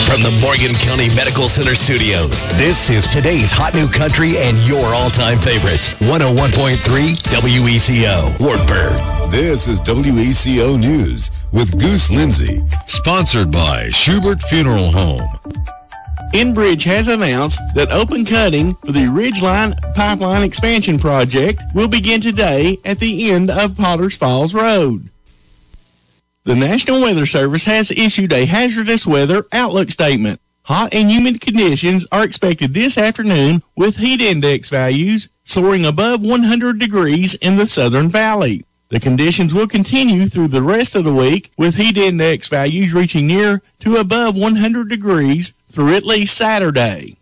From the Morgan County Medical Center studios, this is today's hot new country and your all-time favorites. 101.3 WECO, Wartburg. This is WECO News with Goose Lindsay, sponsored by Schubert Funeral Home. Enbridge has announced that open cutting for the Ridgeline Pipeline Expansion Project will begin today at the end of Potters Falls Road. The National Weather Service has issued a hazardous weather outlook statement. Hot and humid conditions are expected this afternoon with heat index values soaring above 100 degrees in the Southern Valley. The conditions will continue through the rest of the week with heat index values reaching near to above 100 degrees through at least Saturday.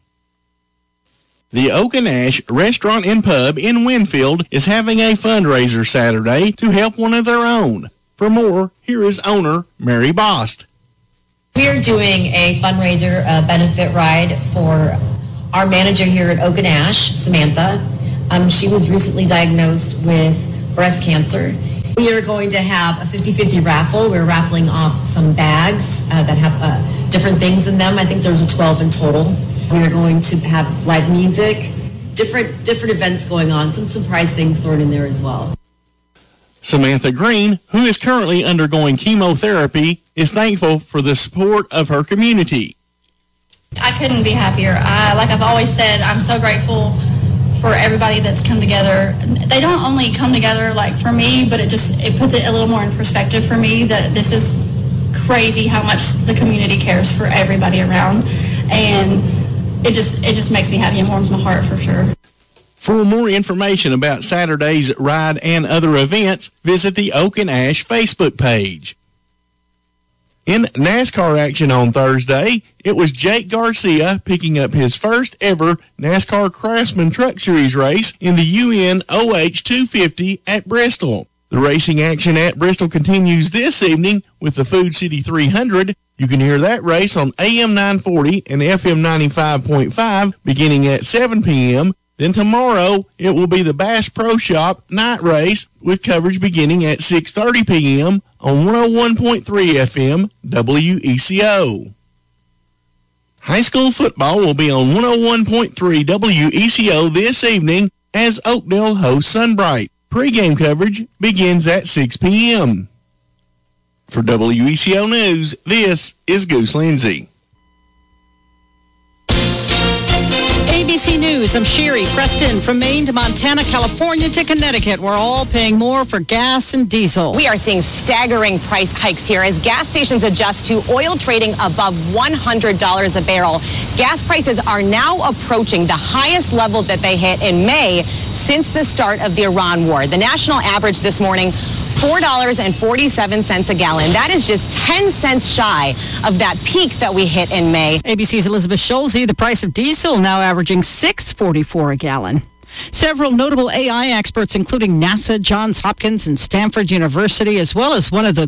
The Oak and Ash Restaurant and Pub in Winfield is having a fundraiser Saturday to help one of their own. For more, here is owner Mary Bost. We are doing a fundraiser benefit ride for our manager here at Oak and Ash, Samantha. She was recently diagnosed with breast cancer. We are going to have a 50-50 raffle. We're raffling off some bags that have different things in them. I think there's 12 in total. We are going to have live music, different events going on, some surprise things thrown in there as well. Samantha Green, who is currently undergoing chemotherapy, is thankful for the support of her community. I couldn't be happier. Like I've always said, I'm so grateful for everybody that's come together. They don't only come together like for me, but it puts it a little more in perspective for me that this is crazy how much the community cares for everybody around. And it just makes me happy and warms my heart for sure. For more information about Saturday's ride and other events, visit the Oak and Ash Facebook page. In NASCAR action on Thursday, it was Jake Garcia picking up his first ever NASCAR Craftsman Truck Series race in the UN OH 250 at Bristol. The racing action at Bristol continues this evening with the Food City 300. You can hear that race on AM 940 and FM 95.5 beginning at 7 p.m. Then tomorrow, it will be the Bass Pro Shop night race with coverage beginning at 6:30 p.m. on 101.3 FM WECO. High school football will be on 101.3 WECO this evening as Oakdale hosts Sunbright. Pre-game coverage begins at 6 p.m. For WECO News, this is Goose Lindsay. ABC News, I'm Sherry Preston. From Maine to Montana, California to Connecticut, we're all paying more for gas and diesel. We are seeing staggering price hikes here as gas stations adjust to oil trading above $100 a barrel. Gas prices are now approaching the highest level that they hit in May since the start of the Iran war. The national average this morning, $4.47 a gallon. That is just 10 cents shy of that peak that we hit in May. ABC's Elizabeth Schulze, the price of diesel now averaging $6.44 a gallon. Several notable AI experts, including NASA, Johns Hopkins, and Stanford University, as well as one of the